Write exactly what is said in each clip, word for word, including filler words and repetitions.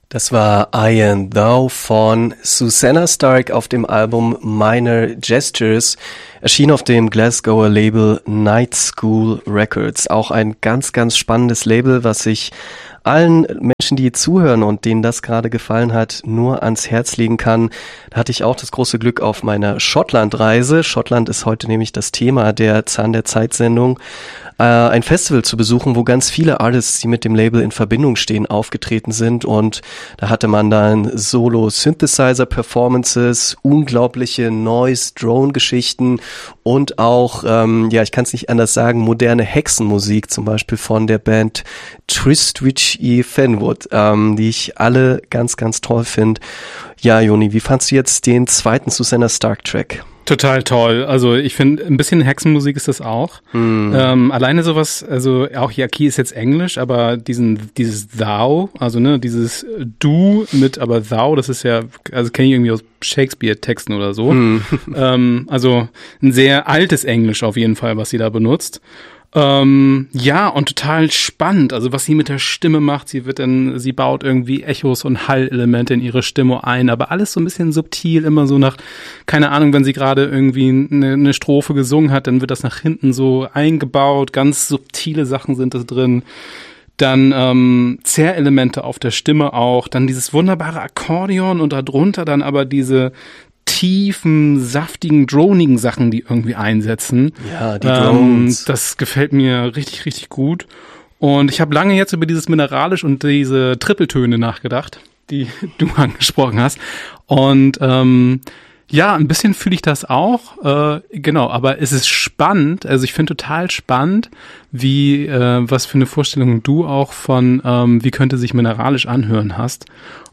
Das war I and Thou von Susanna Stark auf dem Album Minor Gestures, erschien auf dem Glasgower Label Night School Records. Auch ein ganz, ganz spannendes Label, was ich allen Menschen, die zuhören und denen das gerade gefallen hat, nur ans Herz legen kann. Da hatte ich auch das große Glück auf meiner Schottland-Reise. Schottland ist heute nämlich das Thema der Zahn der Zeit-Sendung. Äh, ein Festival zu besuchen, wo ganz viele Artists, die mit dem Label in Verbindung stehen, aufgetreten sind, und da hatte man dann Solo-Synthesizer-Performances, unglaubliche Noise-Drone-Geschichten und auch, ähm, ja, ich kann es nicht anders sagen, moderne Hexenmusik, zum Beispiel von der Band Tristwich y Fenwood, ähm, die ich alle ganz, ganz toll finde. Ja, Joni, wie fandst du jetzt den zweiten Susanna Stark-Track? Total toll. Also ich finde, ein bisschen Hexenmusik ist das auch. Mm. Ähm, alleine sowas, also auch Yaki ist jetzt Englisch, aber diesen dieses Thou, also ne, dieses Du mit aber Thou, das ist ja, also kenne ich irgendwie aus Shakespeare-Texten oder so. Mm. Ähm, also ein sehr altes Englisch auf jeden Fall, was sie da benutzt. Ähm, ja, und total spannend, also was sie mit der Stimme macht. Sie wird dann, sie baut irgendwie Echos und Hallelemente in ihre Stimme ein, aber alles so ein bisschen subtil, immer so nach, keine Ahnung, wenn sie gerade irgendwie eine, eine Strophe gesungen hat, dann wird das nach hinten so eingebaut, ganz subtile Sachen sind da drin. Dann ähm, Zerrelemente auf der Stimme auch, dann dieses wunderbare Akkordeon und darunter dann aber diese tiefen, saftigen, dronigen Sachen, die irgendwie einsetzen. Ja, die Drones. Ähm, das gefällt mir richtig, richtig gut. Und ich habe lange jetzt über dieses Mineralisch und diese Trippeltöne nachgedacht, die du angesprochen hast. Und ähm, ja, ein bisschen fühle ich das auch. Äh, genau, aber es ist spannend. Also ich finde total spannend, wie äh, was für eine Vorstellung du auch von ähm, wie könnte sich Mineralisch anhören hast.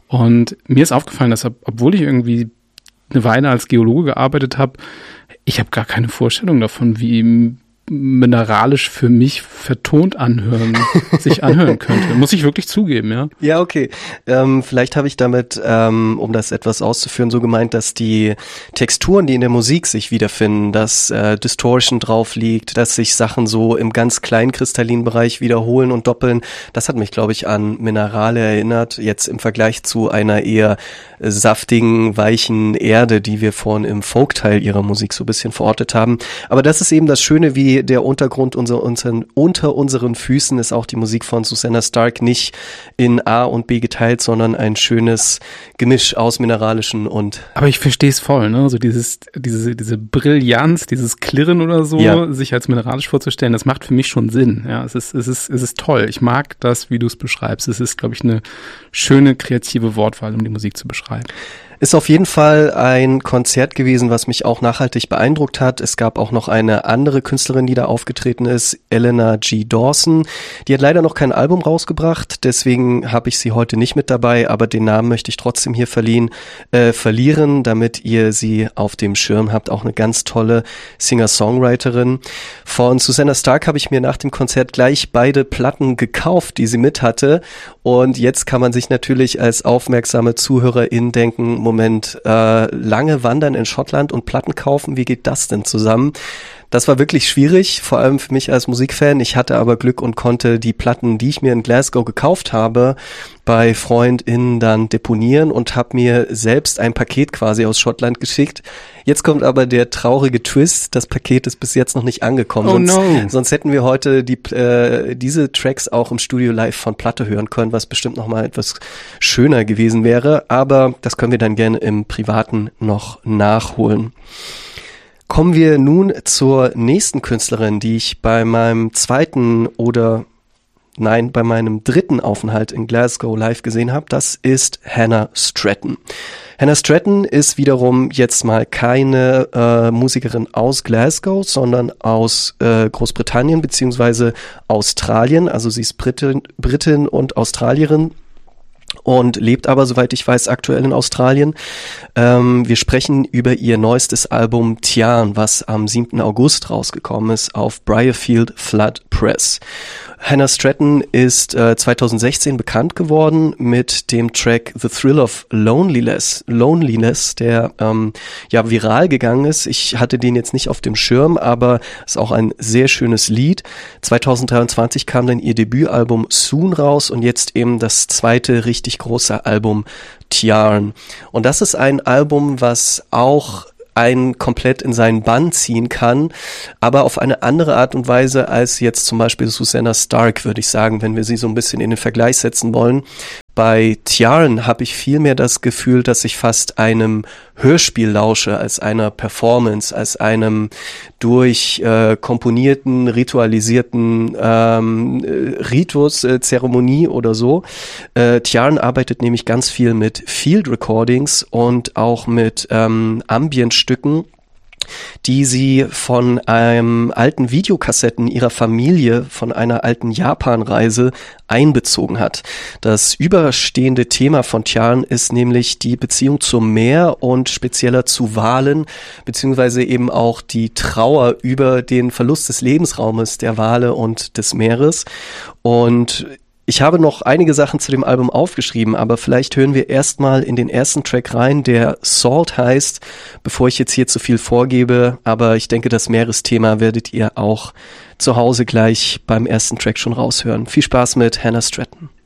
Und mir ist aufgefallen, dass obwohl ich irgendwie eine Weile als Geologe gearbeitet habe, ich habe gar keine Vorstellung davon, wie Mineralisch für mich vertont anhören, sich anhören könnte. Muss ich wirklich zugeben, ja. Ja, okay. Ähm, vielleicht habe ich damit, ähm, um das etwas auszuführen, so gemeint, dass die Texturen, die in der Musik sich wiederfinden, dass äh, Distortion drauf liegt, dass sich Sachen so im ganz kleinen kristallinen Bereich wiederholen und doppeln, das hat mich, glaube ich, an Minerale erinnert, jetzt im Vergleich zu einer eher äh, saftigen, weichen Erde, die wir vorhin im Folk-Teil ihrer Musik so ein bisschen verortet haben. Aber das ist eben das Schöne, wie der Untergrund unser, unseren, unter unseren Füßen ist auch die Musik von Susanna Stark nicht in A und B geteilt, sondern ein schönes Gemisch aus mineralischen und... Aber ich verstehe es voll, ne? So dieses, diese, diese Brillanz, dieses Klirren oder so, ja, sich als mineralisch vorzustellen, das macht für mich schon Sinn. Ja, es ist, es ist, es ist toll. Ich mag das, wie du es beschreibst. Es ist, glaube ich, eine schöne kreative Wortwahl, um die Musik zu beschreiben. Ist auf jeden Fall ein Konzert gewesen, was mich auch nachhaltig beeindruckt hat. Es gab auch noch eine andere Künstlerin, die da aufgetreten ist, Eleanor G. Dawson. Die hat leider noch kein Album rausgebracht, deswegen habe ich sie heute nicht mit dabei, aber den Namen möchte ich trotzdem hier verliehen, äh, verlieren, damit ihr sie auf dem Schirm habt. Auch eine ganz tolle Singer-Songwriterin. Von Susanna Stark habe ich mir nach dem Konzert gleich beide Platten gekauft, die sie mit hatte. Und jetzt kann man sich natürlich als aufmerksame Zuhörerin denken, Moment, äh, lange wandern in Schottland und Platten kaufen, wie geht das denn zusammen? Das war wirklich schwierig, vor allem für mich als Musikfan. Ich hatte aber Glück und konnte die Platten, die ich mir in Glasgow gekauft habe, bei FreundInnen dann deponieren und habe mir selbst ein Paket quasi aus Schottland geschickt. Jetzt kommt aber der traurige Twist, das Paket ist bis jetzt noch nicht angekommen. Oh sonst, no. sonst hätten wir heute die, äh, diese Tracks auch im Studio live von Platte hören können, was bestimmt nochmal etwas schöner gewesen wäre. Aber das können wir dann gerne im Privaten noch nachholen. Kommen wir nun zur nächsten Künstlerin, die ich bei meinem zweiten oder nein, bei meinem dritten Aufenthalt in Glasgow live gesehen habe. Das ist Hannah Stratton. Hannah Stratton ist wiederum jetzt mal keine äh, Musikerin aus Glasgow, sondern aus äh, Großbritannien beziehungsweise Australien. Also sie ist Britin, Britin und Australierin. Und lebt aber, soweit ich weiß, aktuell in Australien. Ähm, wir sprechen über ihr neuestes Album Tian, was am siebten August rausgekommen ist auf Briarfield Flood Press. Hannah Stratton ist äh, zweitausendsechzehn bekannt geworden mit dem Track The Thrill of Loneliness, Loneliness, der ähm, ja viral gegangen ist. Ich hatte den jetzt nicht auf dem Schirm, aber ist auch ein sehr schönes Lied. zweitausenddreiundzwanzig kam dann ihr Debütalbum Soon raus und jetzt eben das zweite richtig unglaublich große Album Tjarn. Und das ist ein Album, was auch einen komplett in seinen Bann ziehen kann, aber auf eine andere Art und Weise als jetzt zum Beispiel Susanna Stark, würde ich sagen, wenn wir sie so ein bisschen in den Vergleich setzen wollen. Bei Tjarn habe ich vielmehr das Gefühl, dass ich fast einem Hörspiel lausche, als einer Performance, als einem durch äh, komponierten, ritualisierten ähm, Ritus, äh, Zeremonie oder so. Äh, Tjarn arbeitet nämlich ganz viel mit Field Recordings und auch mit ähm, Ambientstücken, die sie von einem alten Videokassetten ihrer Familie von einer alten Japanreise einbezogen hat. Das überstehende Thema von Tjarn ist nämlich die Beziehung zum Meer und spezieller zu Walen, beziehungsweise eben auch die Trauer über den Verlust des Lebensraumes der Wale und des Meeres. Und ich habe noch einige Sachen zu dem Album aufgeschrieben, aber vielleicht hören wir erstmal in den ersten Track rein, der Salt heißt, bevor ich jetzt hier zu viel vorgebe. Aber ich denke, das Meeresthema werdet ihr auch zu Hause gleich beim ersten Track schon raushören. Viel Spaß mit Hannah Stratton.